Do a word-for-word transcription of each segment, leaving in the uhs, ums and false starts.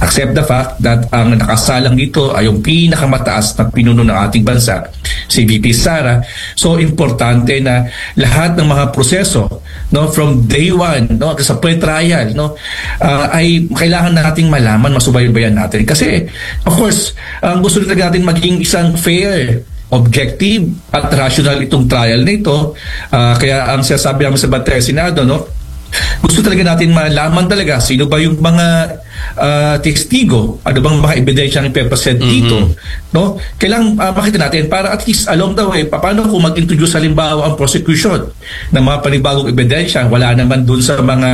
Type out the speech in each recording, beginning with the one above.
accept the fact that ang nakasalang dito ay yung pinakamataas na pinuno ng ating bansa, si V P Sara. So importante na lahat ng mga proseso, no, from day one, no, sa pre-trial, no, uh, ay kailangan nating malaman, masubaybayan natin. Kasi of course, ang gusto talaga natin maging isang fair, objective at rational itong trial nito. Uh, kaya ang sinasabi namin sa Bantay Senado, no, gusto talaga natin malaman talaga sino ba yung mga uh, testigo, ano bang mga ebidensya ang ipepresent mm-hmm. dito, no? Kailangan uh, makita natin para at least along the way, paano kung mag-introduce halimbawa ang prosecution ng mga panibagong ebidensya, wala naman dun sa mga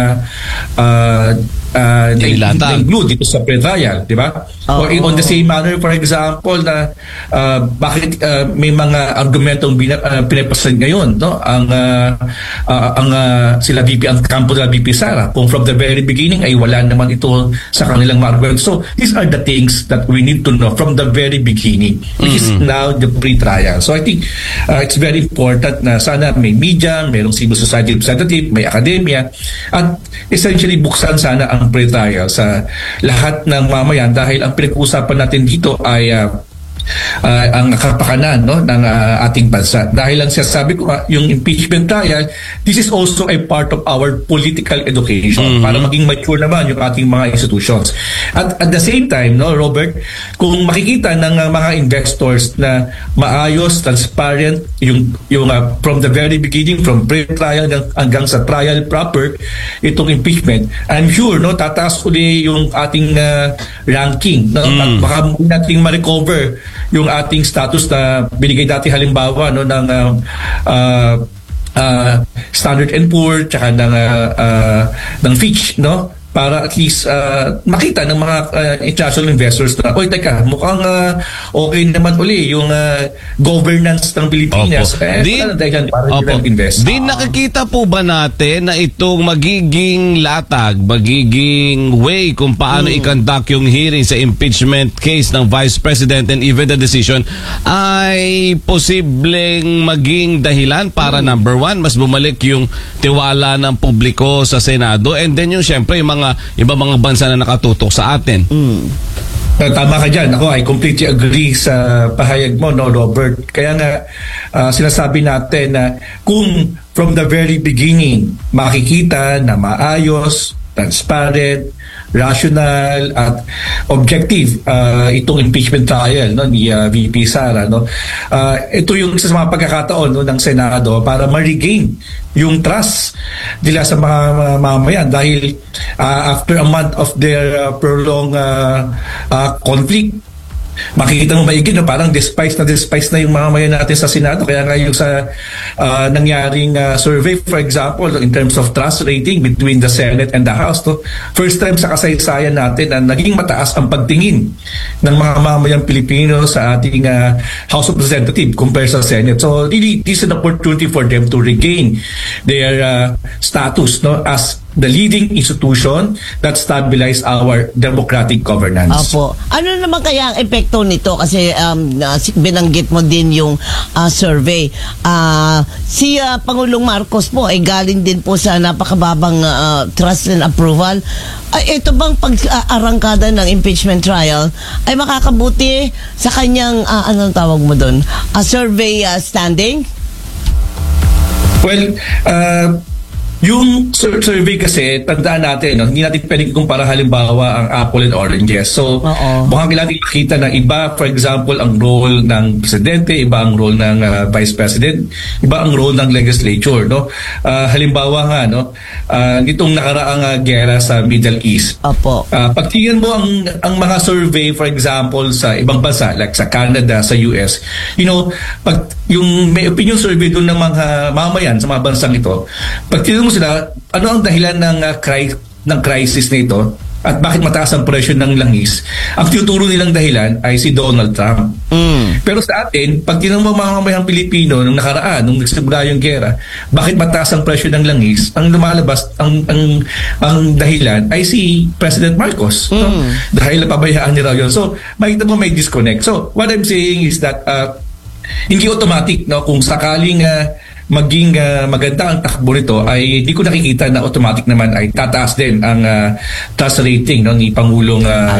uh, uh, na-include dito sa pre-trial, di ba? Oh, or on the same manner, for example, na uh, bakit uh, may mga argumentong uh, pinapresent ngayon, no? Ang uh, uh, ang uh, sila V P, ang kampo nila V P Sara, kung from the very beginning ay wala naman ito sa kanilang mga argument. So these are the things that we need to know from the very beginning, which mm-hmm. is now the pre-trial. So I think uh, it's very important na sana may media, mayroong civil society representative, may academia, at essentially buksan sana ang pre-trial sa lahat ng mamayan, dahil ang pinag-uusapan natin dito ay uh, uh, ang kapakanan, no, ng uh, ating bansa. Dahil lang sinasabi ko, uh, yung impeachment trial, this is also a part of our political education, mm-hmm. para maging mature naman yung ating mga institutions. At at the same time, no, Robert, kung makikita ng uh, mga investors na maayos, transparent, yung, yung uh, from the very beginning, from pre-trial hanggang sa trial proper, itong impeachment, I'm sure, no, tataas uli yung ating uh, ranking, no, mm. at baka nating ma-recover yung ating status na binigay dati halimbawa, no, ng uh, uh, uh, Standard and Poor tsaka ng uh, uh, ng Fitch, no, para at least uh, makita ng mga uh, international investors na, oy, teka, mukhang uh, okay naman uli yung uh, governance ng Pilipinas. Opo. Eh, Din, para invest. Din nakikita po ba natin na itong magiging latag, magiging way kung paano hmm. i-conduct yung hearing sa impeachment case ng Vice President and even the decision ay posibleng maging dahilan para hmm. number one, mas bumalik yung tiwala ng publiko sa Senado, and then yung syempre yung mga iba mga bansa na nakatutok sa atin. Mm. Tama ka dyan. Ako, I completely agree sa pahayag mo, no, Robert. Kaya nga, uh, sinasabi natin na kung from the very beginning, makikita na maayos, transparent, rational at objective uh, itong impeachment trial, no, ni uh, V P Sara, no. Uh, ito yung isa sa mga pagkakataon, no, ng Senado para ma-regain yung trust nila sa mga uh, mamayan, dahil uh, after a month of their uh, prolonged uh, uh, conflict, makikita mo maigit na parang despise na despise na yung mamayan natin sa Senado. Kaya nga yung sa uh, nangyaring uh, survey, for example, in terms of trust rating between the Senate and the House, to first time sa kasaysayan natin na naging mataas ang pagtingin ng mga mamayang Pilipino sa ating uh, House of Representatives compared sa Senate. So really, this is an opportunity for them to regain their uh, status, no, as the leading institution that stabilize our democratic governance. Apo. Ano naman kaya ang epekto nito? Kasi um, binanggit mo din yung uh, survey. Uh, si uh, Pangulong Marcos po ay galing din po sa napakababang uh, trust and approval. Uh, ito bang pag-arangkada ng impeachment trial ay makakabuti sa kanyang, uh, anong tawag mo doon? Uh, survey uh, standing? Well, uh, yung survey kasi, tandaan natin, no, hindi natin pwedeng kumpara halimbawa ang apple and oranges. So, baka kailangan makita na iba, for example, ang role ng presidente, iba ang role ng uh, vice president, iba ang role ng legislature, no? Uh, halimbawa nga, no, uh, nitong nakaraang uh, gera sa Middle East. Opo. Uh, pagtingin mo ang ang mga survey, for example, sa ibang bansa, like sa Canada, sa U S, you know, pag yung may opinion survey doon ng mga mamayan sa mga bansang ito, pagtingin mo sila, ano ang dahilan ng uh, cri- ng crisis na ito at bakit mataas ang presyo ng langis, ang tinuturo nilang dahilan ay si Donald Trump. Mm. Pero sa atin, pag tinanong mo mga mamayang Pilipino nung nakaraan, nung nagsimula yung gera, bakit mataas ang presyo ng langis, ang lumalabas, ang ang, ang dahilan ay si President Marcos. Mm. No? Dahil napabayaan niya raw yun. So, makita mo may disconnect. So, what I'm saying is that uh, hindi automatic, no, kung sakaling uh, maging uh, maganda ang takbo nito, ay di ko nakikita na automatic naman ay tataas din ang uh, trust rating, no, ni Pangulong uh,